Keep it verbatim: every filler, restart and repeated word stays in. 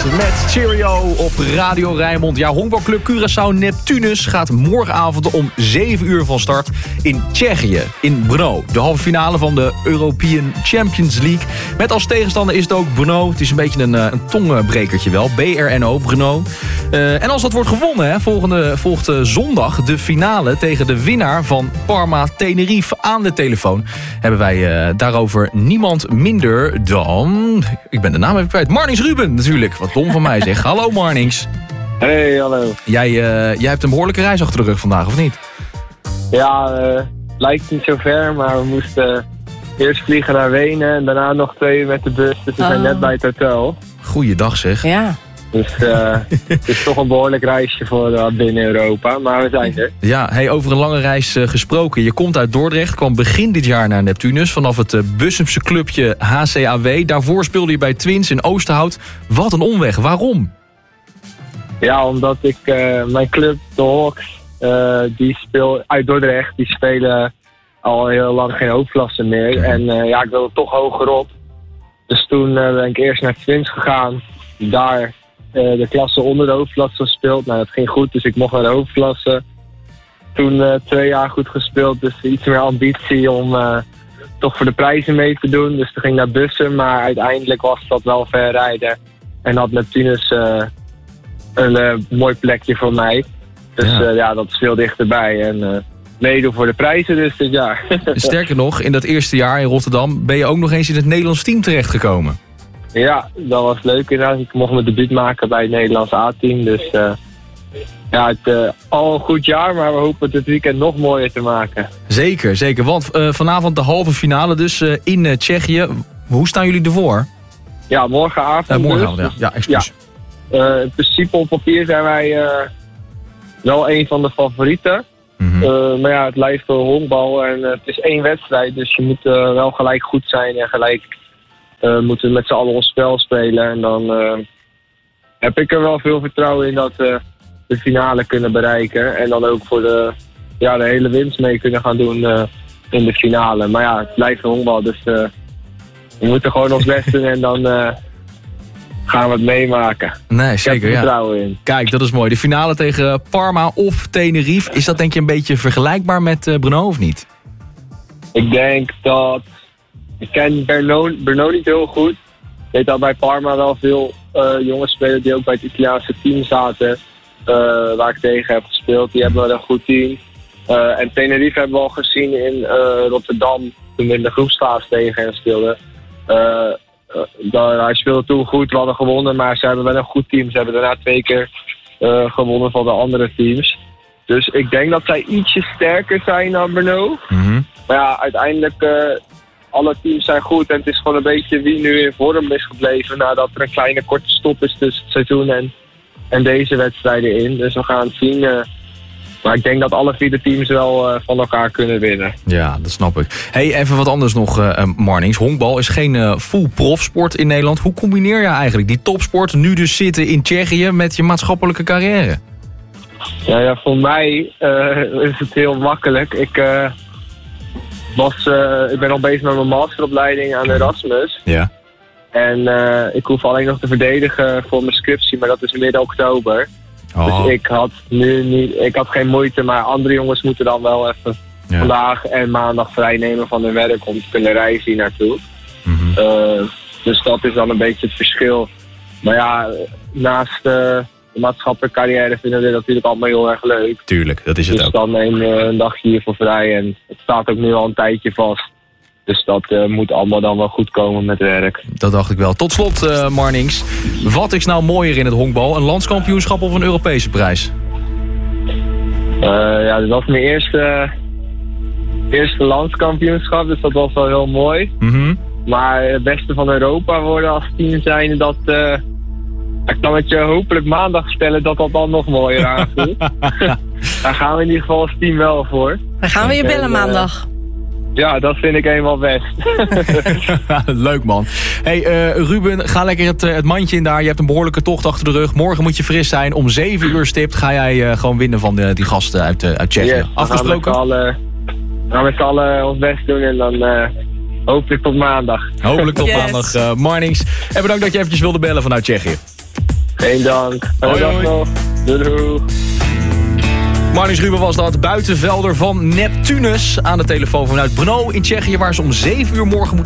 met Cheerio op Radio Rijnmond. Ja, honkbalclub Curaçao Neptunus gaat morgenavond om zeven uur van start in Tsjechië, in Brno. De halve finale van de European Champions League. Met als tegenstander is het ook Brno. Het is een beetje een, een tongbrekertje wel. B R N O, Brno. Uh, en als dat wordt gewonnen, hè, volgende, volgt uh, zondag de finale tegen de winnaar van Parma Tenerife. Aan de telefoon hebben wij uh, daarover niemand minder dan... Ik ben de naam even kwijt. Marnix Ruben natuurlijk. Wat dom van mij zeg. Hallo Marnix. Hey, hallo. Jij, uh, jij hebt een behoorlijke reis achter de rug vandaag, of niet? Ja, uh, lijkt niet zo ver, maar we moesten eerst vliegen naar Wenen en daarna nog twee uur met de bus. Dus we zijn oh. net bij het hotel. Goeiedag zeg. Ja. Dus uh, het is toch een behoorlijk reisje voor uh, binnen Europa, maar we zijn er. Ja, hey, over een lange reis uh, gesproken. Je komt uit Dordrecht, kwam begin dit jaar naar Neptunus vanaf het uh, Bussumse clubje H C A W. Daarvoor speelde je bij Twins in Oosterhout. Wat een omweg, waarom? Ja, omdat ik uh, mijn club, de Hawks, uh, die speel uit Dordrecht, die spelen al heel lang geen hoofdklasse meer. En uh, ja, ik wilde toch hoger op. Dus toen uh, ben ik eerst naar Twins gegaan, daar... Uh, de klasse onder de hoofdklasse gespeeld. Nou, dat ging goed, dus ik mocht naar de hoofdklasse. Toen uh, twee jaar goed gespeeld, dus iets meer ambitie om uh, toch voor de prijzen mee te doen. Dus toen ging ik naar Bussum, maar uiteindelijk was dat wel ver rijden. En had Neptunus uh, een uh, mooi plekje voor mij. Dus ja, uh, ja dat is veel dichterbij. En uh, meedoen voor de prijzen dus dit jaar. Sterker nog, in dat eerste jaar in Rotterdam ben je ook nog eens in het Nederlands team terechtgekomen. Ja, dat was leuk inderdaad. Ik mocht mijn debuut maken bij het Nederlandse A-team. Dus uh, ja, het uh, al een goed jaar, maar we hopen het dit weekend nog mooier te maken. Zeker, zeker. Want uh, vanavond de halve finale dus uh, in uh, Tsjechië. Hoe staan jullie ervoor? Ja, morgenavond. Uh, morgenavond, dus. ja. Ja, excuus. Ja. Uh, in principe op papier zijn wij uh, wel een van de favorieten. Mm-hmm. Uh, maar ja, het blijft wel honkbal en uh, het is één wedstrijd. Dus je moet uh, wel gelijk goed zijn en gelijk... Uh, moeten we met z'n allen ons spel spelen. En dan uh, heb ik er wel veel vertrouwen in dat we de finale kunnen bereiken. En dan ook voor de, ja, de hele winst mee kunnen gaan doen uh, in de finale. Maar ja, het blijft een honkbal. Dus uh, we moeten gewoon ons best doen en dan uh, gaan we het meemaken. Nee, zeker. Ik heb er vertrouwen ja. in. Kijk, dat is mooi. De finale tegen Parma of Tenerife. Is dat denk je een beetje vergelijkbaar met uh, Brno of niet? Ik denk dat... Ik ken Brno, Brno niet heel goed. Ik weet dat bij Parma wel veel uh, jongens spelen die ook bij het Italiaanse team zaten. Uh, waar ik tegen heb gespeeld. Die hebben wel een goed team. Uh, en Tenerife hebben we al gezien in uh, Rotterdam. Toen we in de groepsfase tegen hen speelden. Uh, uh, daar, hij speelde toen goed. We hadden gewonnen. Maar ze hebben wel een goed team. Ze hebben daarna twee keer uh, gewonnen van de andere teams. Dus ik denk dat zij ietsje sterker zijn dan Brno. Mm-hmm. Maar ja, uiteindelijk... Uh, alle teams zijn goed en het is gewoon een beetje wie nu in vorm is gebleven nadat er een kleine korte stop is tussen het seizoen en, en deze wedstrijden in. Dus we gaan het zien. Uh, maar ik denk dat alle vier de teams wel uh, van elkaar kunnen winnen. Ja, dat snap ik. Hey, even wat anders nog, uh, Marnix. Honkbal is geen uh, full profsport in Nederland. Hoe combineer je eigenlijk die topsport, nu dus zitten in Tsjechië, met je maatschappelijke carrière? Ja, ja voor mij uh, is het heel makkelijk. Ik... Uh, Was, uh, ik ben al bezig met mijn masteropleiding aan de Erasmus. Ja. En uh, ik hoef alleen nog te verdedigen voor mijn scriptie, maar dat is midden oktober. Oh. Dus ik had nu niet, ik had geen moeite, maar andere jongens moeten dan wel even ja. vandaag en maandag vrij nemen van hun werk om te kunnen reizen hier naartoe. Mm-hmm. Uh, dus dat is dan een beetje het verschil. Maar ja, naast uh, de maatschappelijke carrière vinden we dit natuurlijk allemaal heel erg leuk. Tuurlijk, dat is het dus ook. Dus dan neem je een dagje hiervoor vrij en het staat ook nu al een tijdje vast. Dus dat uh, moet allemaal dan wel goed komen met werk. Dat dacht ik wel. Tot slot, uh, Marnix. Wat is nou mooier in het honkbal? Een landskampioenschap of een Europese prijs? Uh, ja, dat was mijn eerste, eerste landskampioenschap, dus dat was wel heel mooi. Mm-hmm. Maar het beste van Europa worden als team zijn, dat... Uh, ik kan het je hopelijk maandag stellen dat dat dan nog mooier aanvoelt. Daar gaan we in ieder geval als team wel voor. Dan gaan we je bellen en, uh, maandag. Ja, dat vind ik helemaal best. Leuk man. Hey uh, Ruben, ga lekker het, het mandje in daar. Je hebt een behoorlijke tocht achter de rug. Morgen moet je fris zijn. Om zeven uur stipt ga jij uh, gewoon winnen van de, die gasten uit, uh, uit Tsjechië. Yes, afgesproken? We gaan met z'n allen ons best doen en dan uh, hopelijk tot maandag. Hopelijk tot yes. maandag. Uh, Marnix. En bedankt dat je eventjes wilde bellen vanuit Tsjechië. Geen dank. Hoi, Dag hoi. nog. Doei doei. Marnix Ruben was dat, buitenvelder van Neptunus. Aan de telefoon vanuit Brno in Tsjechië, waar ze om zeven uur morgen moeten